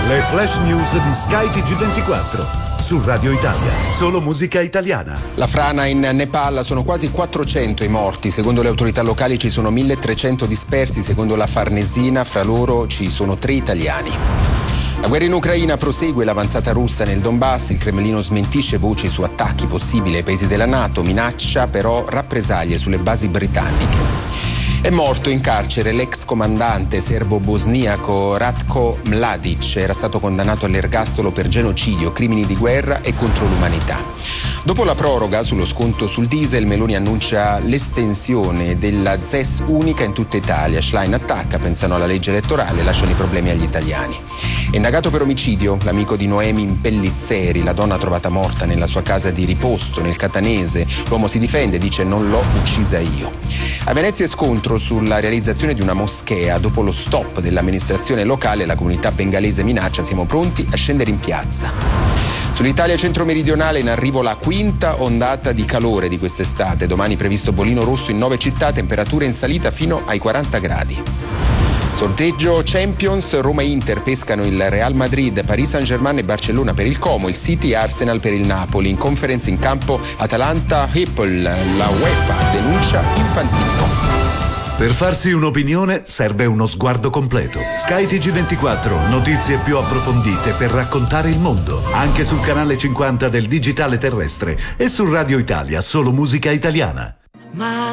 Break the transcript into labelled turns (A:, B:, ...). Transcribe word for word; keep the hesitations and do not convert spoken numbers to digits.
A: Le flash news di Sky T G ventiquattro. Su Radio Italia, solo musica italiana.
B: La frana in Nepal, sono quasi quattrocento i morti, secondo le autorità locali ci sono milletrecento dispersi, secondo la Farnesina fra loro ci sono tre italiani. La guerra in Ucraina prosegue, l'avanzata russa nel Donbass, il Cremlino smentisce voci su attacchi possibili ai paesi della NATO, minaccia però rappresaglie sulle basi britanniche. È morto in carcere l'ex comandante serbo-bosniaco Ratko Mladic, era stato condannato all'ergastolo per genocidio, crimini di guerra e contro l'umanità. Dopo la proroga sullo sconto sul diesel, Meloni annuncia l'estensione della Z E S unica in tutta Italia. Schlein attacca, pensano alla legge elettorale, lasciano i problemi agli italiani. È indagato per omicidio l'amico di Noemi Pellizzeri, la donna trovata morta nella sua casa di riposto nel Catanese. L'uomo si difende, dice non l'ho uccisa io. A Venezia è scontro sulla realizzazione di una moschea. Dopo lo stop dell'amministrazione locale, la comunità bengalese minaccia: siamo pronti a scendere in piazza. Sull'Italia centro-meridionale in arrivo la quinta ondata di calore di quest'estate. Domani previsto bollino rosso in nove città, temperature in salita fino ai quaranta gradi. Sorteggio Champions, Roma e Inter pescano il Real Madrid, Paris Saint-Germain e Barcellona per il Como, il City e Arsenal per il Napoli. In conference in campo Atalanta-Heppel, la UEFA denuncia Infantino.
A: Per farsi un'opinione serve uno sguardo completo. Sky T G ventiquattro, notizie più approfondite per raccontare il mondo. Anche sul canale cinquanta del digitale terrestre e su Radio Italia, solo musica italiana. Ma